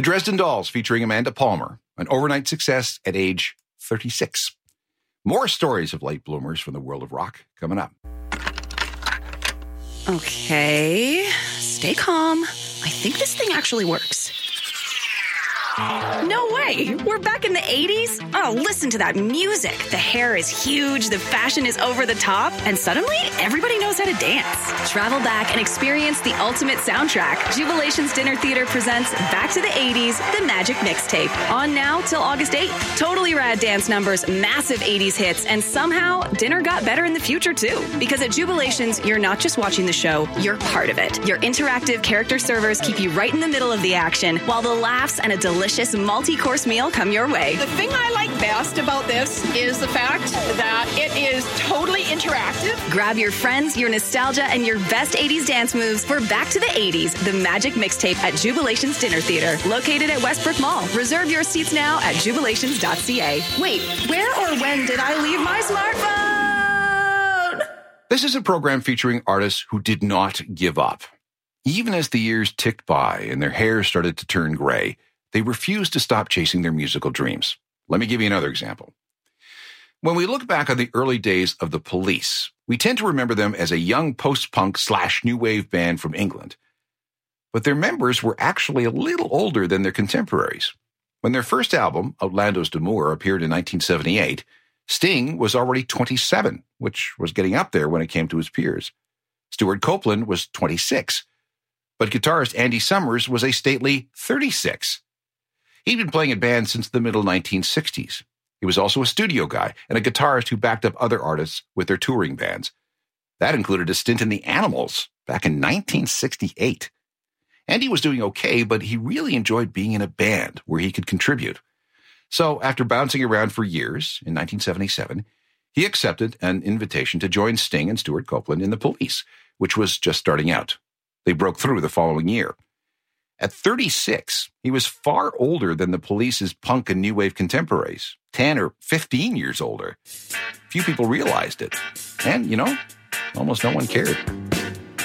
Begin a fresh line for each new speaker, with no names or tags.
Dresden Dolls featuring Amanda Palmer, an overnight success at age 36. More stories of late bloomers from the world of rock coming up.
Okay, stay calm. I think this thing actually works. No way! We're back in the 80s? Oh, listen to that music. The hair is huge, the fashion is over the top, and suddenly everybody knows how to dance. Travel back and experience the ultimate soundtrack. Jubilation's Dinner Theater presents Back to the 80s, The Magic Mixtape. On now till August 8th. Totally rad dance numbers, massive 80s hits, and somehow dinner got better in the future too. Because at Jubilation's, you're not just watching the show, you're part of it. Your interactive character servers keep you right in the middle of the action, while the laughs and a delicious multi-course meal come your way.
The thing I like best about this is the fact that it is totally interactive.
Grab your friends, your nostalgia, and your best 80s dance moves for Back to the 80s, The Magic Mixtape at Jubilation's Dinner Theater, located at Westbrook Mall. Reserve your seats now at jubilations.ca. Wait, where or when did I leave my smartphone?
This is a program featuring artists who did not give up. Even as the years ticked by and their hair started to turn gray, they refused to stop chasing their musical dreams. Let me give you another example. When we look back on the early days of the Police, we tend to remember them as a young post-punk / new wave band from England. But their members were actually a little older than their contemporaries. When their first album, Outlandos d'Amour, appeared in 1978, Sting was already 27, which was getting up there when it came to his peers. Stuart Copeland was 26, but guitarist Andy Summers was a stately 36. He'd been playing in bands since the middle 1960s. He was also a studio guy and a guitarist who backed up other artists with their touring bands. That included a stint in the Animals back in 1968. Andy was doing okay, but he really enjoyed being in a band where he could contribute. So after bouncing around for years, in 1977, he accepted an invitation to join Sting and Stuart Copeland in the Police, which was just starting out. They broke through the following year. At 36, he was far older than the Police's punk and new wave contemporaries, 10 or 15 years older. Few people realized it. And, almost no one cared.